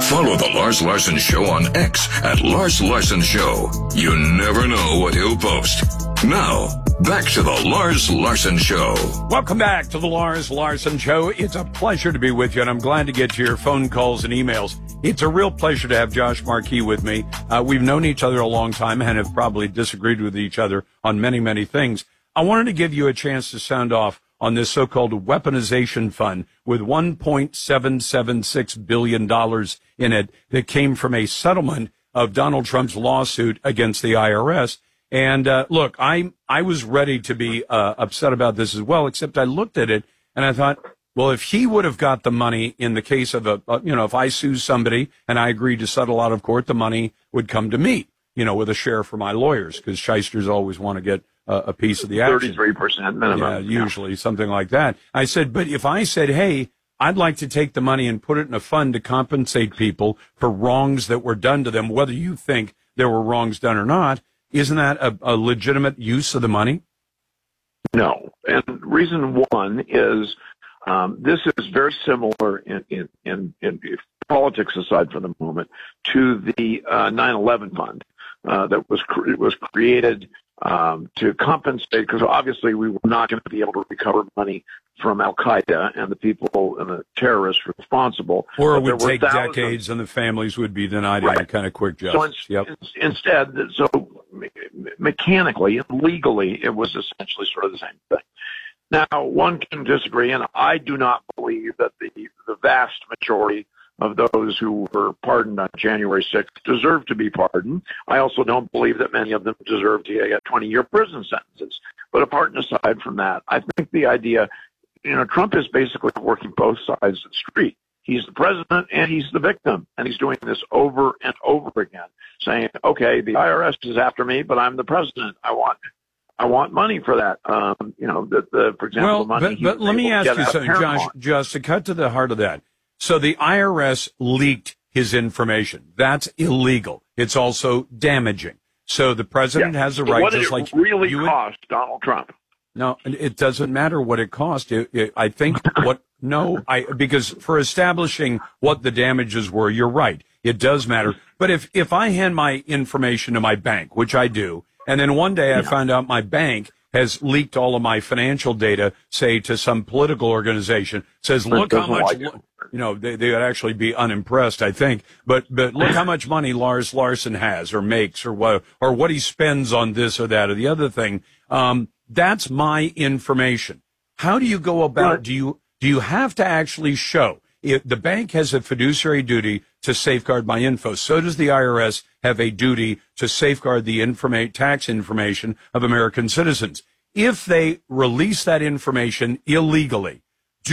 Follow The Lars Larson Show on X at Lars Larson Show. You never know what he'll post. Now, back to The Lars Larson Show. Welcome back to The Lars Larson Show. It's a pleasure to be with you, and I'm glad to get to your phone calls and emails. It's a real pleasure to have Josh Marquis with me. We've known each other a long time and have probably disagreed with each other on many, many things. I wanted to give you a chance to sound off on this so-called weaponization fund with $1.776 billion in it that came from a settlement of Donald Trump's lawsuit against the IRS. And look, I was ready to be upset about this as well, except I looked at it and I thought, well, if he would have got the money in the case of if I sue somebody and I agreed to settle out of court, the money would come to me, with a share for my lawyers, because shysters always want to get a piece of the action. 33% minimum. Yeah, usually something like that. I said, but if I said, hey, I'd like to take the money and put it in a fund to compensate people for wrongs that were done to them, whether you think there were wrongs done or not, isn't that a legitimate use of the money? No. And reason one is this is very similar in politics aside for the moment to the 9/11 fund that was created to compensate, because obviously we were not going to be able to recover money from Al-Qaeda and the people and the terrorists responsible. Or it would take decades and the families would be denied any kind of quick justice. Instead, so mechanically and legally, it was essentially sort of the same thing. Now, one can disagree, and I do not believe that the vast majority of those who were pardoned on January 6th deserve to be pardoned. I also don't believe that many of them deserve to get 20-year prison sentences. But apart and aside from that, I think the idea, Trump is basically working both sides of the street. He's the president and he's the victim, and he's doing this over and over again, saying, okay, the IRS is after me, but I'm the president. I want money for that. For example, money. But let me ask you something, Josh, just to cut to the heart of that. So the IRS leaked his information. That's illegal. It's also damaging. So the president has the right, what did it really cost Donald Trump? No, it doesn't matter what it cost. I think because for establishing what the damages were, you're right. It does matter. But if I hand my information to my bank, which I do, and then one day I found out my bank has leaked all of my financial data, say, to some political organization, says, look how much, they would actually be unimpressed, I think, but look how much money Lars Larson has or makes or what he spends on this or that or the other thing. That's my information. How do you go about, do you have to actually show? The bank has a fiduciary duty to safeguard my info. So does the IRS have a duty to safeguard the tax information of American citizens. If they release that information illegally,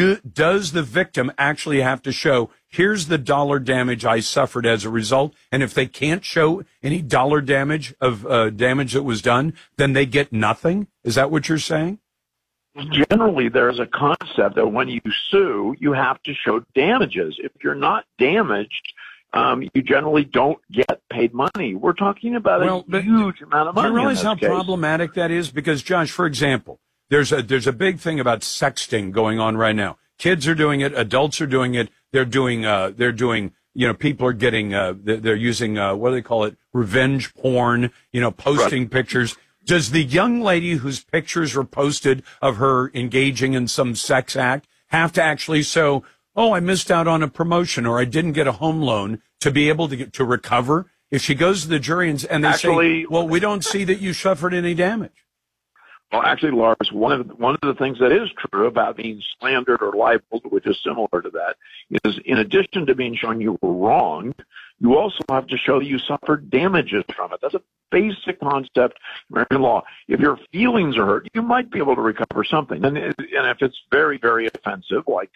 does the victim actually have to show, here's the dollar damage I suffered as a result? And if they can't show any dollar damage of damage that was done, then they get nothing? Is that what you're saying? Generally, there's a concept that when you sue, you have to show damages. If you're not damaged, you generally don't get paid money. We're talking about a huge amount of money. Do you realize how problematic that is? Because, Josh, for example, there's a big thing about sexting going on right now. Kids are doing it. Adults are doing it. They're doing, people are getting, they're using, what do they call it? Revenge porn, posting pictures. Does the young lady whose pictures were posted of her engaging in some sex act have to actually show, oh, I missed out on a promotion or I didn't get a home loan to be able to recover? If she goes to the jury and they say, well, we don't see that you suffered any damage. Well, actually, Lars, one of the things that is true about being slandered or libeled, which is similar to that, is in addition to being shown you were wronged, you also have to show that you suffered damages from it. That's a basic concept in American law. If your feelings are hurt, you might be able to recover something. And if it's very, very offensive, like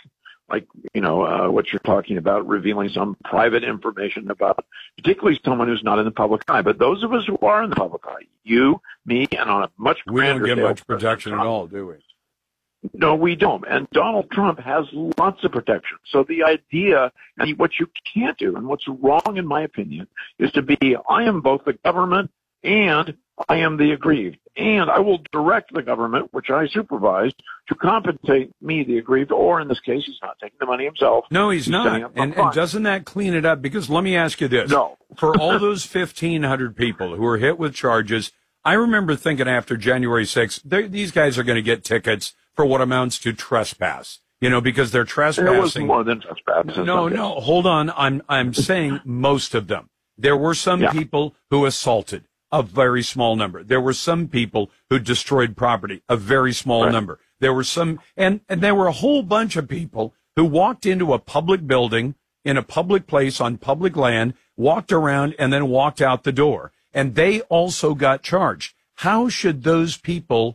what you're talking about, revealing some private information about particularly someone who's not in the public eye. But those of us who are in the public eye, you, me, and on a much grander we don't get scale, much protection at all, do we? No, we don't. And Donald Trump has lots of protection. So the idea, and what you can't do, and what's wrong in my opinion, is to be, I am both the government and I am the aggrieved. And I will direct the government, which I supervise, to compensate me, the aggrieved, or in this case, he's not taking the money himself. No, he's not. And doesn't that clean it up? Because let me ask you this. No. For all those 1,500 people who were hit with charges, I remember thinking after January 6th, these guys are going to get tickets for what amounts to trespass. Because they're trespassing. It was more than trespass. No, hold on. I'm saying most of them. There were some people who assaulted, a very small number. There were some people who destroyed property, a very small number. There were some, and there were a whole bunch of people who walked into a public building in a public place on public land, walked around, and then walked out the door. And they also got charged. How should those people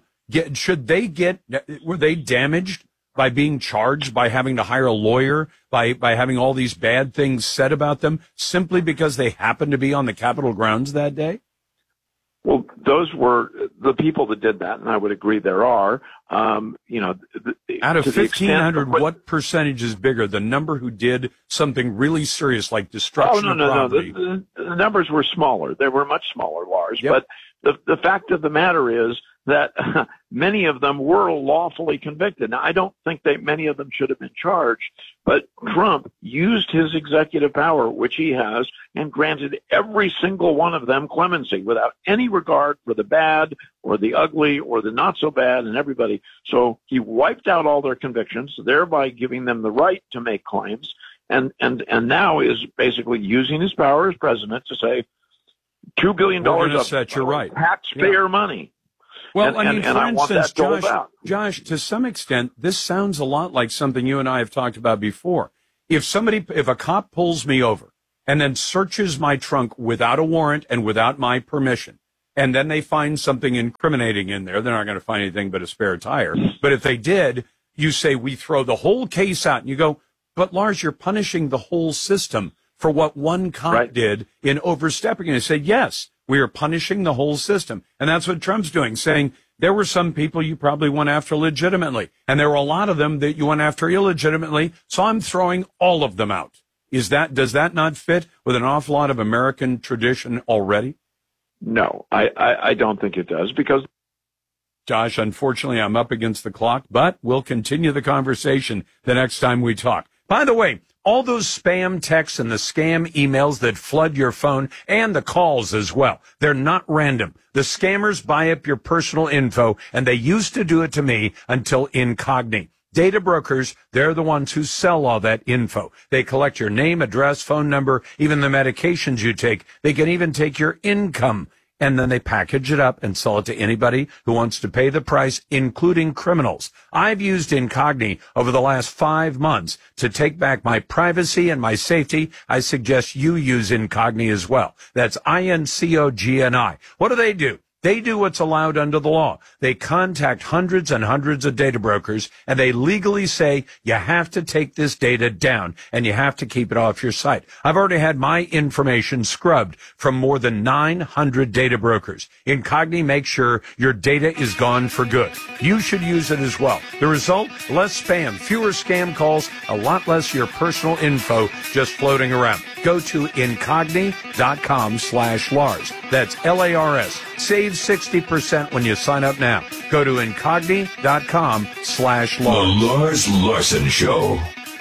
were they damaged by being charged, by having to hire a lawyer, by having all these bad things said about them, simply because they happened to be on the Capitol grounds that day? Well, those were the people that did that, and I would agree there are. Out of 1,500, what percentage is bigger? The number who did something really serious like destruction of property? No. The numbers were smaller. They were much smaller, Lars. Yep. But the fact of the matter is that many of them were lawfully convicted. Now, I don't think that many of them should have been charged, but Trump used his executive power, which he has, and granted every single one of them clemency without any regard for the bad or the ugly or the not so bad and everybody. So he wiped out all their convictions, thereby giving them the right to make claims, and now is basically using his power as president to say $2 billion of taxpayer money. Well, for instance, Josh, to some extent, this sounds a lot like something you and I have talked about before. If a cop pulls me over and then searches my trunk without a warrant and without my permission, and then they find something incriminating in there, they're not going to find anything but a spare tire. But if they did, you say we throw the whole case out, and you go, but Lars, you're punishing the whole system for what one cop did in overstepping. And I said, yes. We are punishing the whole system. And that's what Trump's doing, saying there were some people you probably went after legitimately, and there were a lot of them that you went after illegitimately, so I'm throwing all of them out. Does that not fit with an awful lot of American tradition already? No, I don't think it does, because Josh, unfortunately, I'm up against the clock, but we'll continue the conversation the next time we talk. By the way, all those spam texts and the scam emails that flood your phone and the calls as well, they're not random. The scammers buy up your personal info, and they used to do it to me until Incogni. Data brokers, they're the ones who sell all that info. They collect your name, address, phone number, even the medications you take. They can even take your income. And then they package it up and sell it to anybody who wants to pay the price, including criminals. I've used Incogni over the last 5 months to take back my privacy and my safety. I suggest you use Incogni as well. That's INCOGNI. What do? They do what's allowed under the law. They contact hundreds and hundreds of data brokers, and they legally say you have to take this data down and you have to keep it off your site. I've already had my information scrubbed from more than 900 data brokers. Incogni makes sure your data is gone for good. You should use it as well. The result? Less spam, fewer scam calls, a lot less your personal info just floating around. Go to incogni.com/Lars. That's LARS. Save 60% when you sign up now. Go to incogni.com/Lars. The Lars Larson Show.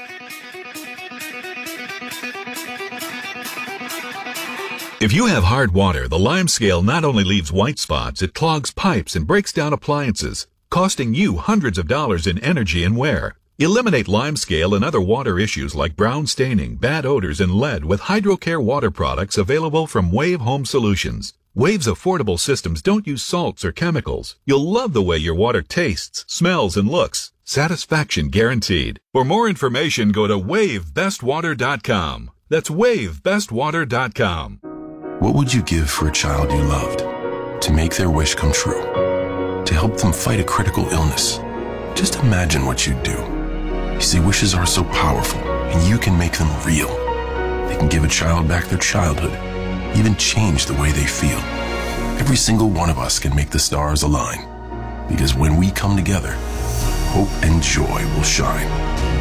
If you have hard water, the Lime Scale not only leaves white spots, it clogs pipes and breaks down appliances, costing you hundreds of dollars in energy and wear. Eliminate Lime Scale and other water issues like brown staining, bad odors, and lead with HydroCare water products available from Wave Home Solutions. Wave's affordable systems don't use salts or chemicals. You'll love the way your water tastes, smells, and looks. Satisfaction guaranteed. For more information, go to WaveBestWater.com. That's WaveBestWater.com. What would you give for a child you loved? To make their wish come true? To help them fight a critical illness? Just imagine what you'd do. You see, wishes are so powerful, and you can make them real. They can give a child back their childhood, even change the way they feel. Every single one of us can make the stars align, because when we come together, hope and joy will shine.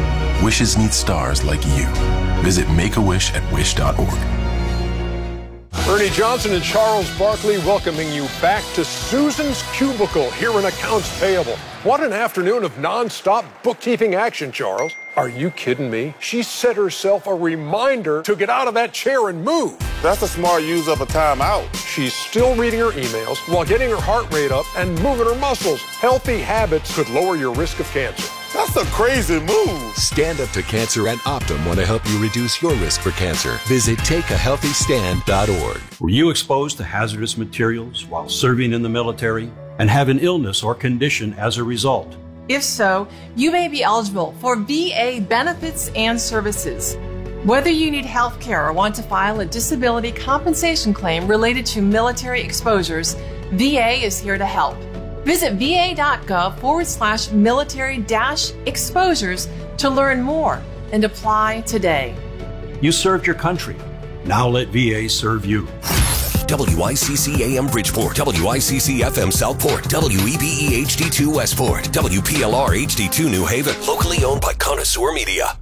Wishes need stars like you. Visit Make-A-Wish at wish.org. Ernie Johnson and Charles Barkley welcoming you back to Susan's Cubicle here in Accounts Payable. What an afternoon of non-stop bookkeeping action, Charles. Are you kidding me? She set herself a reminder to get out of that chair and move. That's a smart use of a timeout. She's still reading her emails while getting her heart rate up and moving her muscles. Healthy habits could lower your risk of cancer. That's a crazy move. Stand Up to Cancer and Optum want to help you reduce your risk for cancer. Visit takeahealthystand.org. Were you exposed to hazardous materials while serving in the military and have an illness or condition as a result? If so, you may be eligible for VA benefits and services. Whether you need health care or want to file a disability compensation claim related to military exposures, VA is here to help. Visit va.gov/military-exposures to learn more and apply today. You served your country. Now let VA serve you. WICC AM Bridgeport, WICC FM Southport, WEBE HD2 Westport, WPLR HD2 New Haven, locally owned by Connoisseur Media.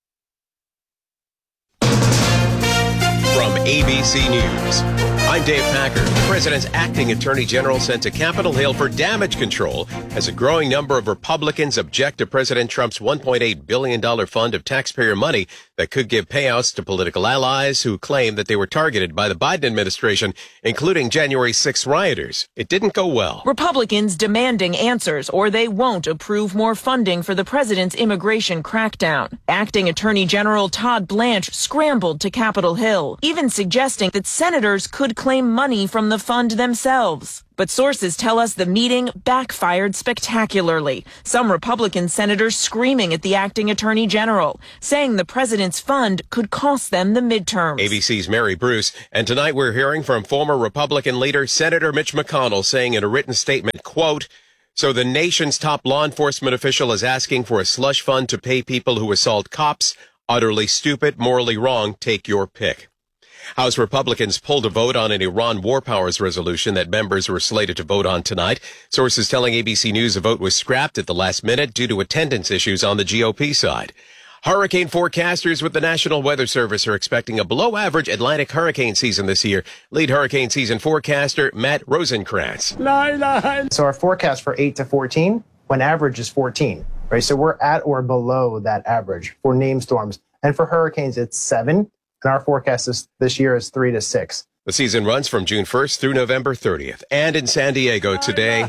From ABC News, I'm Dave Packer. The president's acting attorney general sent to Capitol Hill for damage control as a growing number of Republicans object to President Trump's $1.8 billion fund of taxpayer money that could give payouts to political allies who claim that they were targeted by the Biden administration, including January 6 rioters. It didn't go well. Republicans demanding answers or they won't approve more funding for the president's immigration crackdown. Acting Attorney General Todd Blanche scrambled to Capitol Hill, even suggesting that senators could claim money from the fund themselves. But sources tell us the meeting backfired spectacularly. Some Republican senators screaming at the acting attorney general, saying the president's fund could cost them the midterms. ABC's Mary Bruce. And tonight we're hearing from former Republican leader Senator Mitch McConnell saying in a written statement, quote, "So the nation's top law enforcement official is asking for a slush fund to pay people who assault cops. Utterly stupid, morally wrong. Take your pick." House Republicans pulled a vote on an Iran war powers resolution that members were slated to vote on tonight. Sources telling ABC News the vote was scrapped at the last minute due to attendance issues on the GOP side. Hurricane forecasters with the National Weather Service are expecting a below-average Atlantic hurricane season this year. Lead hurricane season forecaster Matt Rosenkrantz. So our forecast for 8 to 14, when average is 14, right? So we're at or below that average for named storms. And for hurricanes, it's 7. And our forecast this year is 3 to 6. The season runs from June 1st through November 30th. And in San Diego today,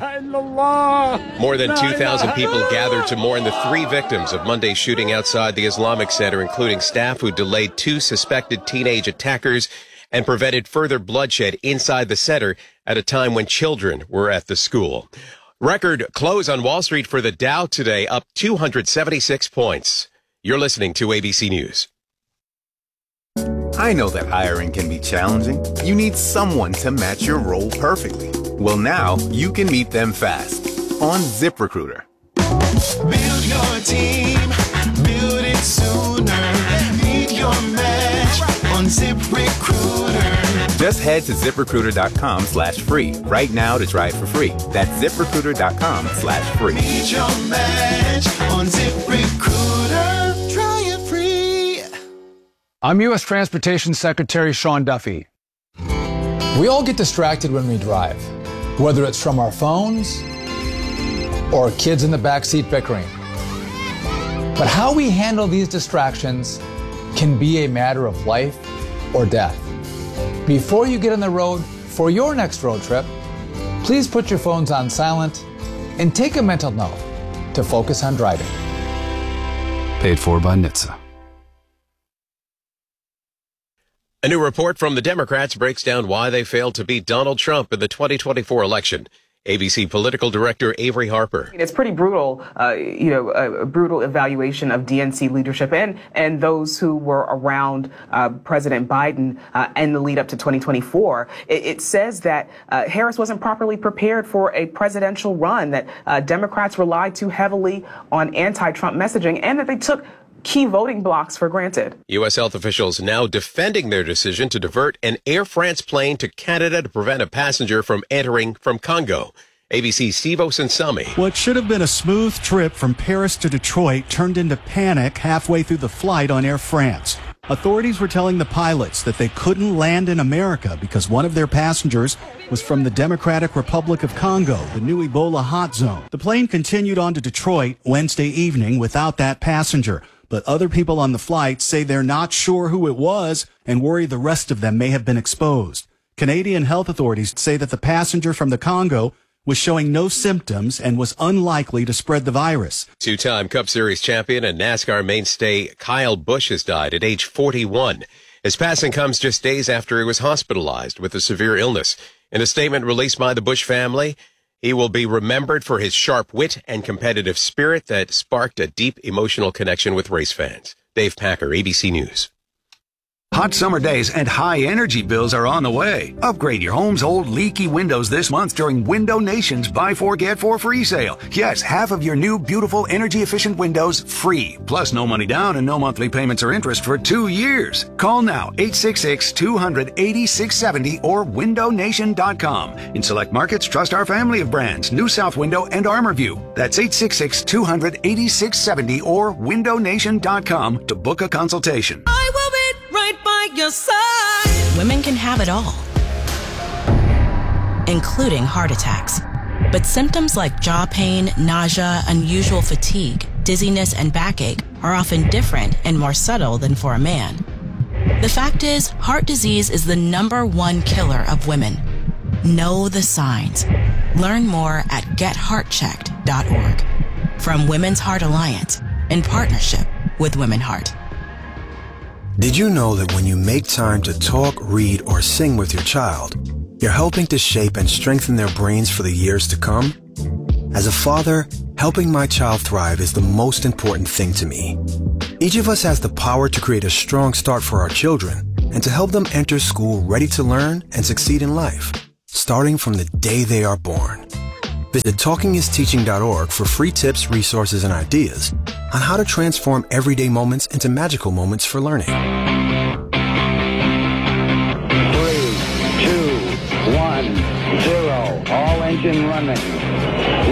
more than 2,000 people gathered to mourn the 3 victims of Monday's shooting outside the Islamic Center, including staff who delayed 2 suspected teenage attackers and prevented further bloodshed inside the center at a time when children were at the school. Record close on Wall Street for the Dow today, up 276 points. You're listening to ABC News. I know that hiring can be challenging. You need someone to match your role perfectly. Well, now you can meet them fast on ZipRecruiter. Build your team, build it sooner. Meet your match on ZipRecruiter. Just head to ZipRecruiter.com/free right now to try it for free. That's ZipRecruiter.com/free. Meet your match on ZipRecruiter. Try it free. I'm U.S. Transportation Secretary Sean Duffy. We all get distracted when we drive, whether it's from our phones or kids in the backseat bickering. But how we handle these distractions can be a matter of life or death. Before you get on the road for your next road trip, please put your phones on silent and take a mental note to focus on driving. Paid for by NHTSA. A new report from the Democrats breaks down why they failed to beat Donald Trump in the 2024 election. ABC political director Avery Harper. It's pretty brutal, a brutal evaluation of DNC leadership and those who were around President Biden in the lead up to 2024. It says that Harris wasn't properly prepared for a presidential run, that Democrats relied too heavily on anti-Trump messaging, and that they took key voting blocks for granted. U.S. health officials now defending their decision to divert an Air France plane to Canada to prevent a passenger from entering from Congo. ABC's Steve Osunsami. What should have been a smooth trip from Paris to Detroit turned into panic halfway through the flight on Air France. Authorities were telling the pilots that they couldn't land in America because one of their passengers was from the Democratic Republic of Congo, the new Ebola hot zone. The plane continued on to Detroit Wednesday evening without that passenger, but other people on the flight say they're not sure who it was and worry the rest of them may have been exposed. Canadian health authorities say that the passenger from the Congo was showing no symptoms and was unlikely to spread the virus. Two-time Cup Series champion and NASCAR mainstay Kyle Busch has died at age 41. His passing comes just days after he was hospitalized with a severe illness. In a statement released by the Busch family, he will be remembered for his sharp wit and competitive spirit that sparked a deep emotional connection with race fans. Dave Packer, ABC News. Hot summer days and high energy bills are on the way. Upgrade your home's old leaky windows this month during Window Nation's Buy 4 Get 4 free sale. Yes, half of your new beautiful energy efficient windows free. Plus no money down and no monthly payments or interest for 2 years. Call now 866-200-8670 or windownation.com. In select markets, trust our family of brands, New South Window and ArmorView. That's 866-200-8670 or windownation.com to book a consultation. I will be right by your side. Women can have it all, including heart attacks. But symptoms like jaw pain, nausea, unusual fatigue, dizziness, and backache are often different and more subtle than for a man. The fact is, heart disease is the #1 killer of women. Know the signs. Learn more at getheartchecked.org. From Women's Heart Alliance, in partnership with Women Heart. Did you know that when you make time to talk, read, or sing with your child, you're helping to shape and strengthen their brains for the years to come? As a father, helping my child thrive is the most important thing to me. Each of us has the power to create a strong start for our children and to help them enter school ready to learn and succeed in life, starting from the day they are born. Visit TalkingIsTeaching.org for free tips, resources, and ideas on how to transform everyday moments into magical moments for learning. 3, 2, 1, 0. All engine running.